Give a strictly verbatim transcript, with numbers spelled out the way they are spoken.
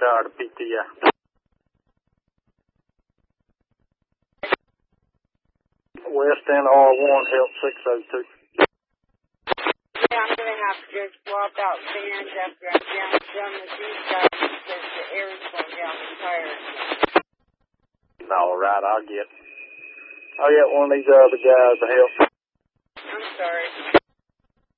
Tower to P T I. West End R one, help six oh two. Yeah, I'm going to have to just swap out fans after I'm down, done with these guys because the air's going down the tires. All right, I'll get. I'll get one of these other guys to help.